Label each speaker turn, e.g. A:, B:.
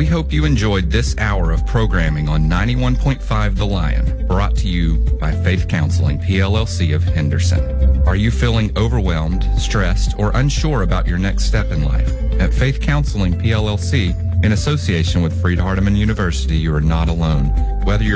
A: hope you enjoyed this hour of programming on 91.5 The Lion, brought to you by Faith Counseling, PLLC of Henderson. Are you feeling overwhelmed, stressed, or unsure about your next step in life? At Faith Counseling, PLLC, in association with Freed Hardeman University, you are not alone. Whether you're